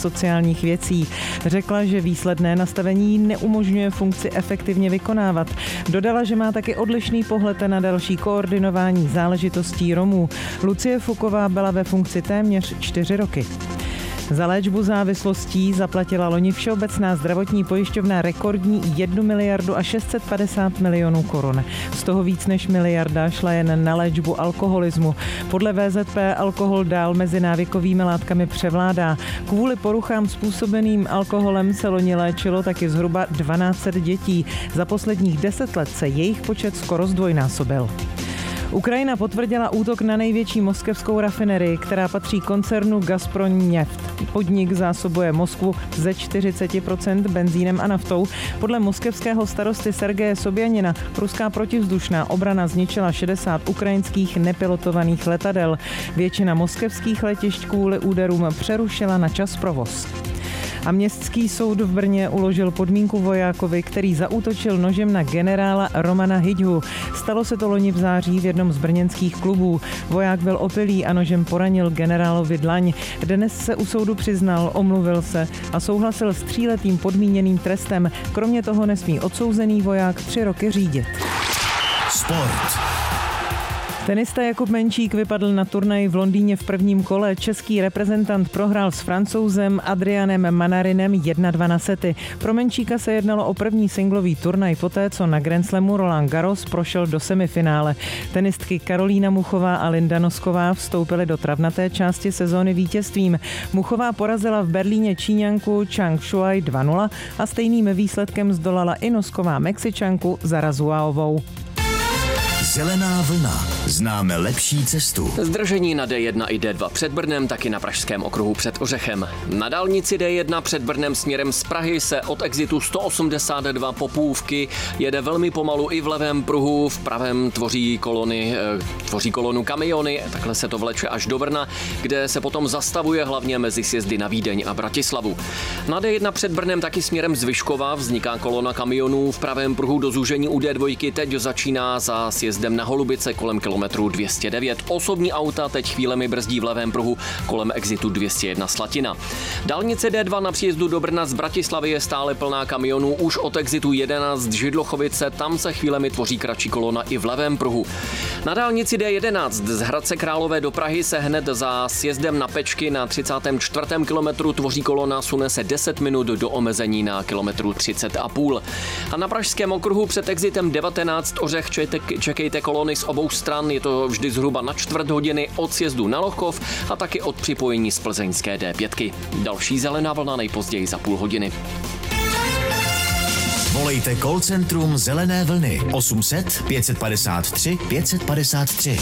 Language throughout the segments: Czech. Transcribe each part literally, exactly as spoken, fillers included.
sociálních věcí. Řekla, že výsledné nastavení neumožňuje funkci efektivně vykonávat. Dodala, že má taky odlišný pohled na další koordinování záležitostí Romů. Lucie Fuková byla ve funkci téměř čtyři roky. Za léčbu závislostí zaplatila loni Všeobecná zdravotní pojišťovna rekordní jednu miliardu a šest set padesát milionů korun. Z toho víc než miliarda šla jen na léčbu alkoholismu. Podle V Z P alkohol dál mezi návykovými látkami převládá. Kvůli poruchám způsobeným alkoholem se loni léčilo taky zhruba dvanáct set dětí. Za posledních deset let se jejich počet skoro zdvojnásobil. Ukrajina potvrdila útok na největší moskevskou rafinerii, která patří koncernu Gazprom Neft. Podnik zásobuje Moskvu ze čtyřicet procent benzínem a naftou. Podle moskevského starosty Sergeje Sobjanina ruská protivzdušná obrana zničila šedesát ukrajinských nepilotovaných letadel. Většina moskevských letišť kvůli úderům přerušila na čas provoz. A městský soud v Brně uložil podmínku vojákovi, který zaútočil nožem na generála Romana Hyďhu. Stalo se to loni v září v jednom z brněnských klubů. Voják byl opilý a nožem poranil generálovi dlaň. Dnes se u soudu přiznal, omluvil se a souhlasil s tříletým podmíněným trestem. Kromě toho nesmí odsouzený voják tři roky řídit. Sport. Tenista Jakub Menčík vypadl na turnaji v Londýně v prvním kole. Český reprezentant prohrál s Francouzem Adrianem Manarinem jedna dva na sety. Pro Menčíka se jednalo o první singlový turnaj poté, co na Grand Slamu Roland Garros prošel do semifinále. Tenistky Karolína Muchová a Linda Nosková vstoupily do travnaté části sezóny vítězstvím. Muchová porazila v Berlíně Číňanku Chang Shuai dva nula a stejným výsledkem zdolala i Nosková Mexičanku Zara Zuaovou. Zelená vlna. Známe lepší cestu. Zdržení na D jedna i D dva před Brnem, taky na Pražském okruhu před Ořechem. Na dálnici D jedna před Brnem směrem z Prahy se od exitu sto osmdesát dva Popůvky jede velmi pomalu i v levém pruhu, v pravém tvoří kolony, tvoří kolonu kamiony, takhle se to vleče až do Brna, kde se potom zastavuje hlavně mezi sjezdy na Vídeň a Bratislavu. Na D jedna před Brnem taky směrem z Vyškova vzniká kolona kamionů, v pravém pruhu do zúžení u D dva teď začíná za sjezdem na Holubice kolem kilometru dvě stě devět. Osobní auta teď chvílemi brzdí v levém pruhu kolem exitu dvě stě jedna Slatina. Dálnice D dva na příjezdu do Brna z Bratislavy je stále plná kamionů už od exitu jedenáct Židlochovice, tam se chvílemi tvoří kratší kolona i v levém pruhu. Na dálnici D jedenáct z Hradce Králové do Prahy se hned za sjezdem na Pečky na třicátém čtvrtém kilometru tvoří kolona, sune se deset minut do omezení na kilometru třicet a půl. A na Pražském okruhu před exitem devatenáct Ořech čekejte kolony z obou stran, je to vždy zhruba na čtvrt hodiny od sjezdu na Lochov a taky od připojení z plzeňské D pět. Další zelená vlna nejpozději za půl hodiny. Volejte call centrum Zelené vlny osm set pět padesát tři pět padesát tři.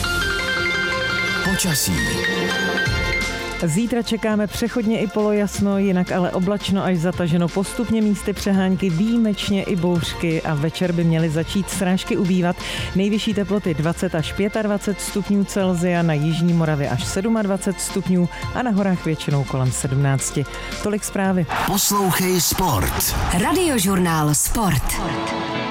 Počasí. Zítra čekáme přechodně i polojasno, jinak ale oblačno až zataženo, postupně místy přehánky, výjimečně i bouřky a večer by měly začít srážky ubývat. Nejvyšší teploty dvacet až dvacet pět stupňů Celsia, na jižní Moravě až dvacet sedm stupňů a na horách většinou kolem sedmnáct. Tolik zprávy. Poslouchej Sport. Radiožurnál Sport.